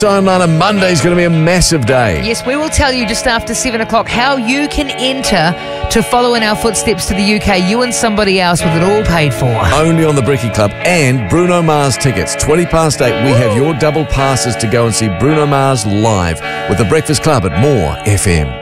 On Monday is going to be a massive day. Yes, we will tell you just after 7 o'clock how you can enter to follow in our footsteps to the UK, you and somebody else, with it all paid for. Only on the Bricky Club and Bruno Mars tickets. 8:20. We have your double passes to go and see Bruno Mars live with the Breakfast Club at More FM.